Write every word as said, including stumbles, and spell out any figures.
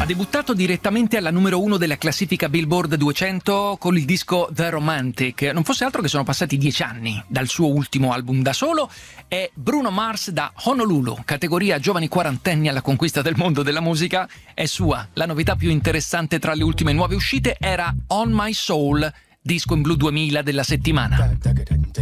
debuttato direttamente alla numero uno della classifica Billboard duecento con il disco The Romantic. Non fosse altro che sono passati dieci anni dal suo ultimo album da solo. È Bruno Mars da Honolulu, categoria giovani quarantenni alla conquista del mondo della musica. È sua. La novità più interessante tra le ultime nuove uscite era On My Soul, disco in blu duemila della settimana.